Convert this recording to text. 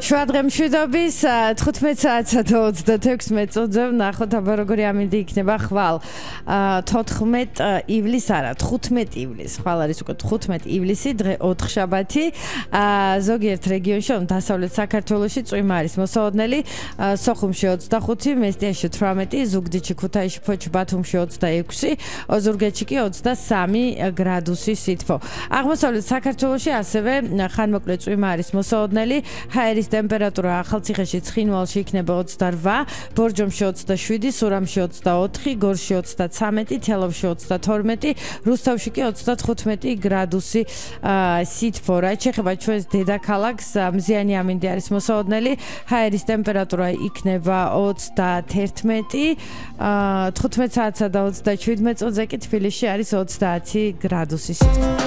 Შუადღე მშვიდობის 15 საათსა და 26 მეწოდზე ვნახოთ აბა როგორი ამინდი იქნება ხვალ 14 ივლის არა 15 ივლის ხვალ არის უკვე 15 ივლისი დღე 4 შაბათი ზოგიერთ რეგიონში დასავლეთ საქართველოში წვიმა არის მოსაოდნელი სოხუმში 25 მესტიაში 18 ზუგდიდში ქუთაისში ფოთში ბათუმში 26 ოზურგეთში კი 23 გრადუსი სითბო აღმოსავლეთ საქართველოში ასევე ხანმოკლე წვიმა არის მოსაოდნელი ჰაერის ტემპერატურა ახალციხეში ცხინვალში იქნება 28, ბორჯომში 27, სურამში 24, გორში 33, თელავში 32, რუსთავში კი 35 გრადუსი სითბო. რაც შეეხება ჩვენს დედაქალაქს, მზიანი ამინდი არის მოსაოდნელი, ჰაერის ტემპერატურა იქნება 31, 15 საათსა და 27 მეწოდზე კი თბილისში არის 30 გრადუსი სითბო.